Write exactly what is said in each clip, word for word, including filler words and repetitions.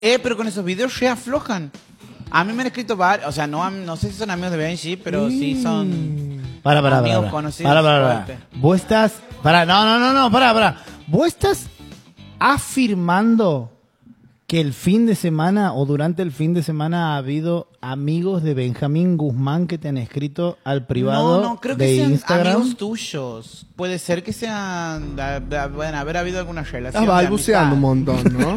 Eh, pero con esos videos se aflojan. A mí me han escrito varios, o sea, no, no sé si son amigos de Benji, pero sí son para, para, amigos para, conocidos. Para, para, para. Vos estás... Para, no, no, no, no, para, para. Vos estás afirmando que el fin de semana o durante el fin de semana ha habido amigos de Benjamín Guzmán que te han escrito al privado no, no, creo de que sean Instagram. Amigos tuyos. Puede ser que sean, bueno, haber habido alguna relación. Estás balbuceando un montón, ¿no?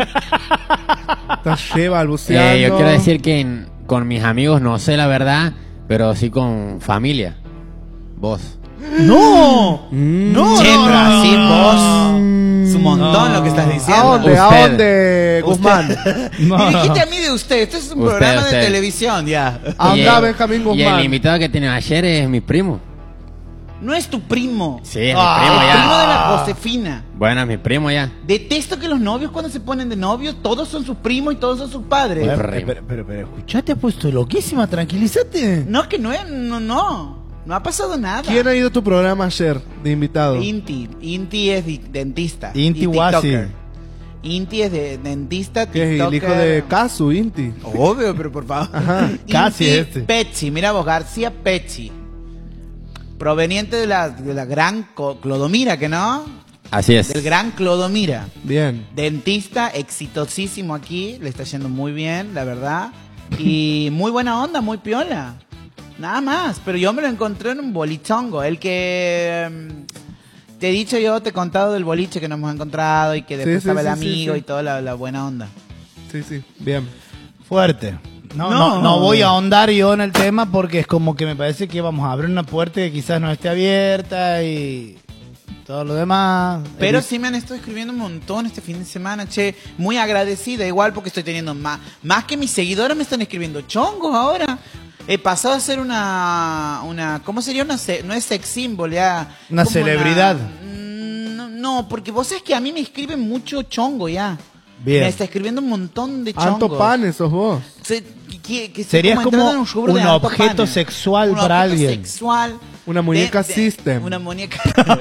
Estás re balbuceando. Eh, yo quiero decir que en, con mis amigos no sé la verdad, pero sí con familia. Vos. ¡No! Mm. ¡No! Che, no, pero no, así no, vos. Es un montón no. lo que estás ¿A diciendo. dónde? ¿A Usted. dónde, Guzmán? No, Y no. dijiste a mí de usted. Esto es un Usted, programa usted. de televisión, ya. Anda, el- Benjamín Y el Guzmán. invitado que tiene ayer es mi primo. No es tu primo. Sí, es Ah, mi primo El ya. primo de la Josefina. Bueno, es mi primo ya. Detesto que los novios cuando se ponen de novios, todos son sus primos y todos son sus padres. Pero, Primo. pero, pero, pero, escuchá, te has puesto loquísima, tranquilízate. No, que no es, no, no. No ha pasado nada. ¿Quién ha ido a tu programa ayer de invitado? Inti. Inti es di- dentista. Inti y Wasi. tiktoker. Inti es de dentista, Que es el tiktoker. hijo de Casu, Inti. Obvio, pero por favor. Inti Casi este. Pecci, mira vos, García Pecci. Proveniente de la, de la gran Co- Clodomira, ¿que no? Así es. Del gran Clodomira. Bien. Dentista, exitosísimo aquí, le está yendo muy bien, la verdad. Y muy buena onda, muy piola. Nada más, pero yo me lo encontré en un bolichongo. El que... mm, te he dicho yo, te he contado del boliche que nos hemos encontrado y que después sí, estaba el sí, sí, amigo sí. y toda la, la buena onda. Sí, sí. Bien. Fuerte. No, No. no, no voy a ahondar yo en el tema porque es como que me parece que vamos a abrir una puerta que quizás no esté abierta y todo lo demás. Pero Eh, sí me han estado escribiendo un montón este fin de semana, che. Muy agradecida, igual porque estoy teniendo más... Más que mis seguidores me están escribiendo chongos ahora. He pasado a ser una... una ¿cómo sería? Una se- no es sex symbol, ya. Una como celebridad. Mm, No, no, porque vos sabés que a mí me escriben mucho chongo ya. Bien. Me está escribiendo un montón de chongos. Alto panes sos vos. Se- que, que estoy Serías entrando como en rubro un de alto objeto panes. sexual Un para objeto alguien. sexual. Una muñeca De- de- system. Una muñeca.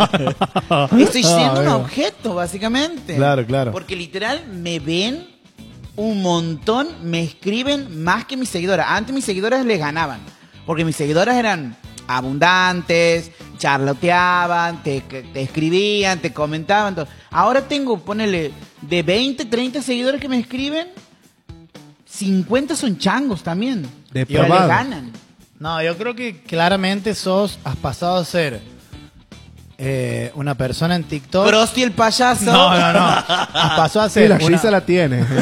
Estoy siendo Ah, un bueno. objeto, básicamente. Claro, claro. Porque literal me ven un montón, me escriben más que mis seguidoras. Antes mis seguidoras les ganaban. Porque mis seguidoras eran abundantes, charloteaban, te, te escribían, te comentaban. Todo. Ahora tengo, ponele, de veinte, treinta seguidores que me escriben, cincuenta son changos también. De Y ahora probado. le ganan. No, yo creo que claramente sos, has pasado a ser eh, una persona en TikTok. Prosti el payaso. No, no, no. Has pasado a Sí, ser la una- Giza la tiene. ¿eh?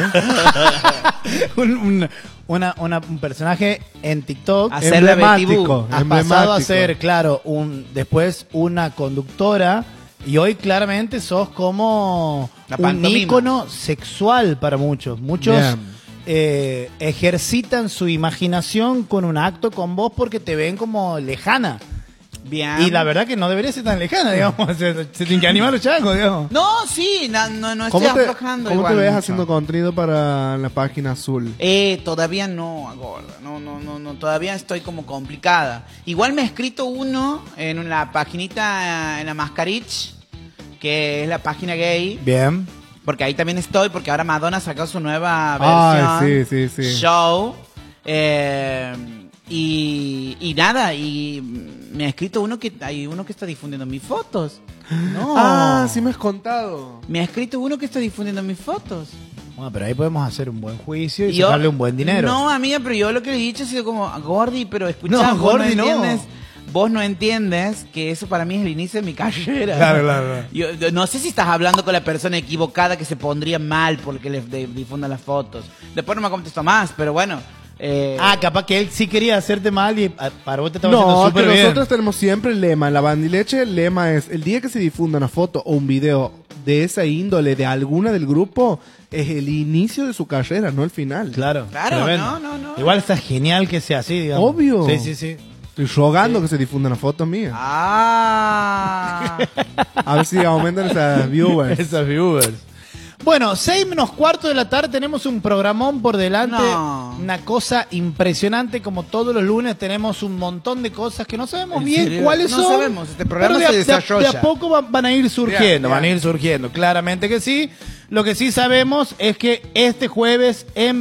un, un- una, una- un personaje en TikTok. Hacer la Betty Boo. Emblemático. Has emblemático. pasado a ser, claro, un después una conductora y hoy claramente sos como La un pantomima. ícono sexual para muchos. Muchos Bien. eh, ejercitan su imaginación con un acto con vos porque te ven como lejana. Bien. Y la verdad que no debería ser tan lejana, digamos. Se, se tienen que animar los changos, digamos. No, sí, no, no, no estoy ¿Cómo te, aflojando. ¿cómo igual te ves mucho. haciendo contenido para la página azul? Eh, todavía no, gorda. No, no, no, no, todavía estoy como complicada. Igual me ha escrito uno en una paginita, en la Mascarich, que es la página gay. Bien. Porque ahí también estoy, porque ahora Madonna sacó su nueva Ay, versión. sí, sí, sí. Show. Eh, y, y nada, y me ha escrito uno que hay uno que está difundiendo mis fotos. No. Ah, sí me has contado. Me ha escrito uno que está difundiendo mis fotos. Bueno, pero ahí podemos hacer un buen juicio y Yo- sacarle un buen dinero. No, amiga, pero yo lo que le he dicho ha sido como, Gordi, pero escuchá, No, vos Gordi, no no. entiendes, vos no entiendes que eso para mí es el inicio de mi carrera. Claro, claro, claro. Yo, yo no sé si estás hablando con la persona equivocada que se pondría mal porque le de- difundan las fotos. Después no me contestó más, pero bueno. eh, Ah, capaz que él sí quería hacerte mal y ah, para vos te estaba haciendo No, que súper bien. nosotros tenemos siempre el lema. En la Bandileche el lema es, el día que se difunda una foto o un video de esa índole de alguna del grupo, es el inicio de su carrera, no el final. Claro, Claro, tremendo. no, no, no. Igual está genial que sea así, digamos. Obvio. Sí, sí, sí. Estoy rogando que se difunda una foto mía. Ah. A ver si aumentan esas viewers. Esos viewers. Bueno, seis menos cuarto de la tarde tenemos un programón por delante. No. Una cosa impresionante, como todos los lunes tenemos un montón de cosas que no sabemos ¿En bien serio? cuáles No son. sabemos, este programa pero de, se a- de a- desarrolla. de a poco van, van a ir surgiendo, Ya, ya. van a ir surgiendo, claramente que sí. Lo que sí sabemos es que este jueves en